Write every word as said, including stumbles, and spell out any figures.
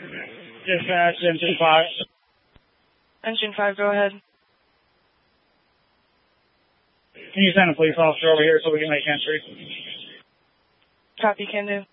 Dispatch, engine five. Engine five, go ahead. Can you send a police officer over here so we can make entry? Copy, can do.